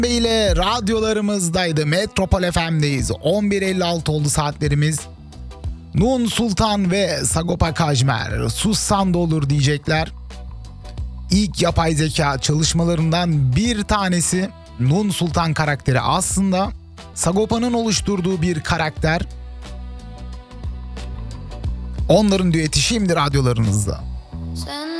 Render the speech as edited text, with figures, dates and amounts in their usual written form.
ile radyolarımızdaydı. Metropol FM'deyiz. 11.56 oldu saatlerimiz. Nun Sultan ve Sagopa Kajmer sussan da olur diyecekler. İlk yapay zeka çalışmalarından bir tanesi Nun Sultan karakteri aslında Sagopa'nın oluşturduğu bir karakter. Onların düeti şimdi radyolarınızda. Sen